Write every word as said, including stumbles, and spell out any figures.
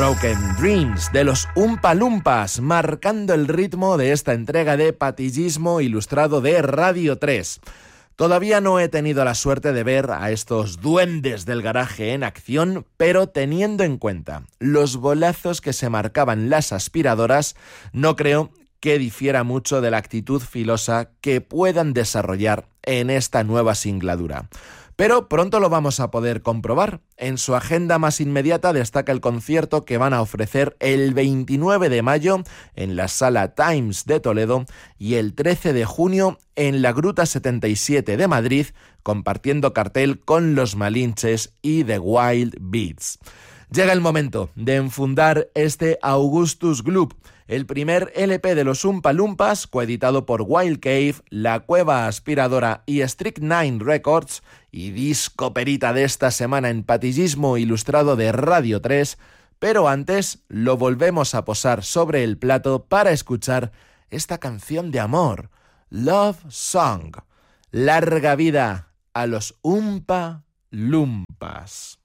Broken Dreams de los Oompa Loompas, marcando el ritmo de esta entrega de Patillismo Ilustrado de Radio tres. Todavía no he tenido la suerte de ver a estos duendes del garaje en acción, pero teniendo en cuenta los bolazos que se marcaban las aspiradoras, no creo que difiera mucho de la actitud filosa que puedan desarrollar en esta nueva singladura. Pero pronto lo vamos a poder comprobar. En su agenda más inmediata destaca el concierto que van a ofrecer el veintinueve de mayo en la Sala Times de Toledo y el trece de junio en la Gruta setenta y siete de Madrid, compartiendo cartel con Los Malinches y The Wild Beats. Llega el momento de enfundar este Augustus Gloop, el primer L P de los Oompa Loompas, coeditado por Wild Cave, La Cueva Aspiradora y Strychnine Records, y disco perita de esta semana en Patillismo Ilustrado de Radio tres, pero antes lo volvemos a posar sobre el plato para escuchar esta canción de amor, Love Song. Larga vida a los Oompa Loompas.